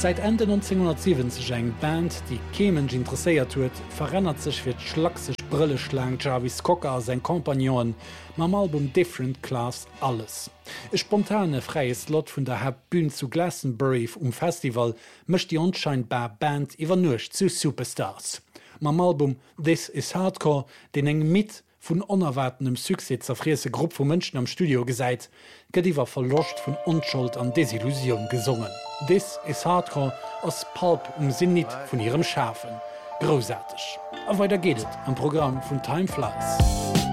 Seit Ende 1970 eng Band, die Kemensch interessiert huet, verrennert sich fir schlakseg Brilleschlang Jarvis Cocker sein Kompagnon mam Album Different Class alles. E spontane freie Slot vun der Hauptbühne zu Glastonbury Festival mischt die unscheinbar Band iwwer nuch zu Superstars. Mam Album This is Hardcore, den eng mit vun onerwartenem Succès zerfriese Gruppe vu Mënschen am Studio gesäit, gëtt iwwer verlocht vun Unschuld an Desillusion gesungen. This is Hardcore ass Pulp Sinnit vun ihrem Schafen. Großartig. A weiter geht es am Programm von Time Flies.